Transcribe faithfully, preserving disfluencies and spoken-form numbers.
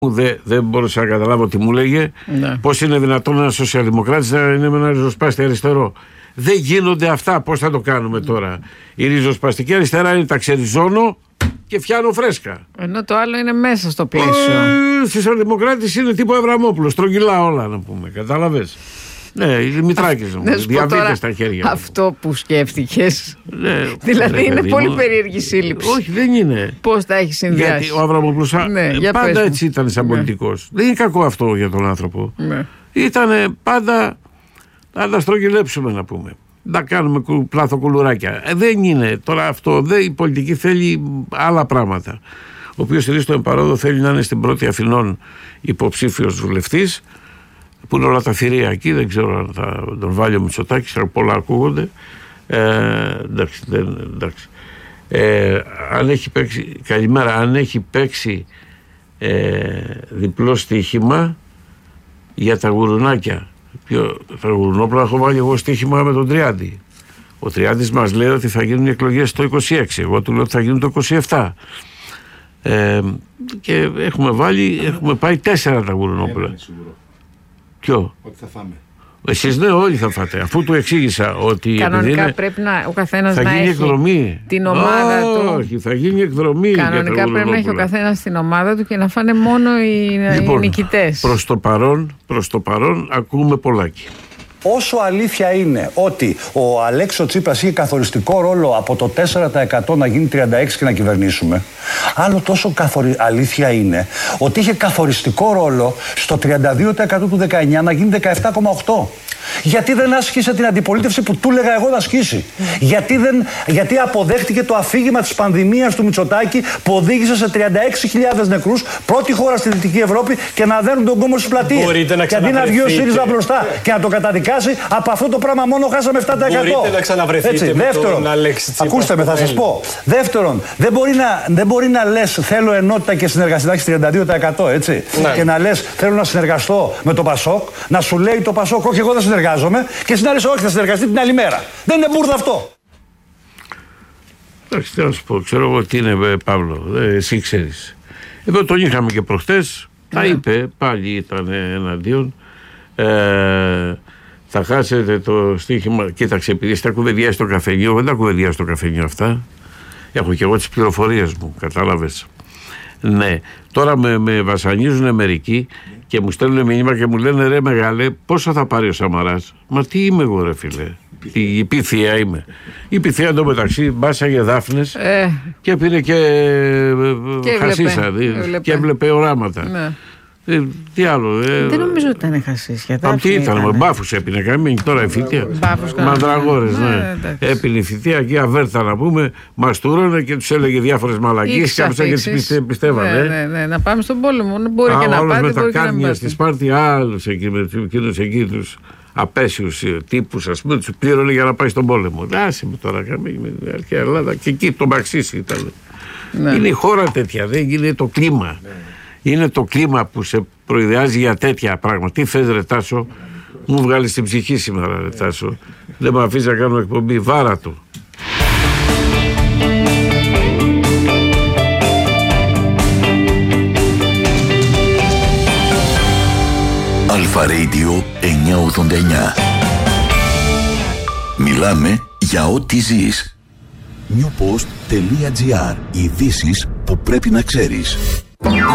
Δεν δε μπορούσα να καταλάβω τι μου λέγε. Ναι. Πώς είναι δυνατόν ένας σοσιαλδημοκράτης να είναι με ένα ριζοσπάστη αριστερό. Δεν γίνονται αυτά. Πώς θα το κάνουμε τώρα? Η ριζοσπαστική αριστερά είναι τα ξεριζώνω και φτιάνω φρέσκα. Ενώ το άλλο είναι μέσα στο πλαίσιο. Ο σοσιαλδημοκράτης είναι τύπου Αβραμόπουλο. Στρογγυλά όλα, να πούμε. Κατάλαβες? Ναι, οι Μητράκες μου. Διαβήτες στα χέρια μου. Αυτό που σκέφτηκες. Ναι, δηλαδή ναι, είναι πολύ μου. περίεργη σύλληψη. Όχι, δεν είναι. Πώς τα έχει συνδυάσει? Γιατί ο Αβραμόπουλος ναι, πάντα έτσι ήταν σαν ναι. πολιτικός. Δεν είναι κακό αυτό για τον άνθρωπο. Ναι. Ήταν πάντα να τα στρογγυλέψουμε, να πούμε. Να κάνουμε πλάθο κουλουράκια. Ε, δεν είναι τώρα αυτό. Δεν, η πολιτική θέλει άλλα πράγματα. Ο οποίος στηρίζει το εμπαρόδο θέλει να είναι στην πρώτη Αθηνών υποψήφιος βουλευτής. Που είναι όλα τα θηρία εκεί, δεν ξέρω αν θα τον βάλει ο Μητσοτάκης, πολλά ακούγονται. Ε, εντάξει, δεν, εντάξει. Ε, αν έχει παίξει, καλημέρα, αν έχει παίξει ε, διπλό στοίχημα για τα γουρουνάκια. Ποιο, τα γουρουνόπλα έχω βάλει εγώ στοίχημα με τον Τριάντη. Ο Τριάντης μας λέει ότι θα γίνουν οι εκλογές το είκοσι έξι, εγώ του λέω ότι θα γίνουν το είκοσι επτά. Ε, και έχουμε βάλει, έχουμε πάει τέσσερα τα γουρουνόπλα. Ποιο? Ότι θα φάμε. Εσείς ναι, όλοι θα φάτε. Αφού του εξήγησα ότι. Κανονικά είναι, πρέπει να, ο καθένας να έχει εκδρομή. Την ομάδα oh, του. Όχι, θα γίνει εκδρομή. Κανονικά πρέπει να έχει ο καθένας την ομάδα του και να φάνε μόνο οι, λοιπόν, οι νικητές. Προς το παρόν, προς το παρόν ακούμε πολλάκι. Όσο αλήθεια είναι ότι ο Αλέξης Τσίπρας είχε καθοριστικό ρόλο από το τέσσερα τοις εκατό να γίνει τριάντα έξι τοις εκατό και να κυβερνήσουμε, άλλο τόσο καθορι... αλήθεια είναι ότι είχε καθοριστικό ρόλο στο τριάντα δύο τοις εκατό του δεκαεννιά να γίνει δεκαεπτά κόμμα οκτώ τοις εκατό. Γιατί δεν άσκησε την αντιπολίτευση που του έλεγα εγώ να ασκήσει? Γιατί, δεν... Γιατί αποδέχτηκε το αφήγημα της πανδημίας του Μητσοτάκη που οδήγησε σε τριάντα έξι χιλιάδες νεκρούς, πρώτη χώρα στη Δυτική Ευρώπη, και να δέρνουν τον κόμμα στις πλατείες? Και αντί να βγει ο ΣΥΡΙΖΑ μπροστά και να το καταδικάσει, από αυτό το πράγμα μόνο χάσαμε επτά τοις εκατό. Μπορείτε να ξαναβρεθείτε? Έτσι, με δεύτερον, τον Αλέξη Τσίπρα. Ακούστε με, θα σας πω. Δεύτερον, δεν μπορεί να, δεν μπορεί να λες θέλω ενότητα και συνεργασία, να έχεις τριάντα δύο τοις εκατό, έτσι. Ναι. Και να λες θέλω να συνεργαστώ με το Πασόκ, να σου λέει το Πασόκ όχι, εγώ δεν συνεργάζομαι, και εσύ να λες όχι, θα συνεργαστεί την άλλη μέρα. Δεν είναι μπουρδα αυτό. Εντάξει, τι να σου πω, ξέρω εγώ τι είναι, Παύλο, εσύ ξέρεις. Εδώ τον είχαμε και προχτές, ναι. Τα είπε, πάλι ήταν εναντίον. Ε, θα χάσετε το στοίχημα. Κοίταξε, επειδή είστε κουβεντιάσει στο καφενείο, δεν τα κουβεντιάσει στο καφενείο αυτά. Έχω και εγώ τις πληροφορίες μου, κατάλαβες. Ναι, τώρα με, με βασανίζουν μερικοί και μου στέλνουν μήνυμα και μου λένε ρε μεγάλε, πόσο θα πάρει ο Σαμαράς? Μα τι είμαι εγώ, ρε φίλε? Η, η πυθία είμαι. Η πυθία εντωμεταξύ μπάσαγε δάφνες ε. και πήρε και, και χασίσα και έβλεπε οράματα. Ναι. Ε, τι άλλο, ε, δεν νομίζω ότι ήταν χασίσια. Από τι ήταν, με μπάφους έπινε καμία τώρα η θητεία. Μαντραγόρες, ναι. ναι. Έπινε η θητεία εκεί, αβέρτα να πούμε, μαστούρωνε και τους έλεγε διάφορες μαλακίες και άμεσα και τις πιστεύανε. Ναι, ναι, ναι, να πάμε στον πόλεμο. Μπορεί Α, και να πάτε, με τα κάρνια στη Σπάρτη, άλλους εκεί, με εκείνους εκεί τους απέσιους τύπους, ας πούμε, τους πλήρωνε για να πάει στον πόλεμο. Άσε με τώρα, με αρχαία Ελλάδα και εκεί το Μαξίσι ήταν. Ναι. Είναι η χώρα τέτοια, δεν είναι το κλίμα. Ναι. Είναι το κλίμα που σε προειδεάζει για τέτοια πράγματα. Τι θες ρε Τάσο? Μου βγάλεις την ψυχή σήμερα ρε Τάσο. Δεν με αφήσεις να κάνω εκπομπή. Βάρα του. Αλφα Radio εννιακόσια ογδόντα εννιά. Μιλάμε για ό,τι ζεις. newpost.gr. Ειδήσεις που πρέπει να ξέρεις.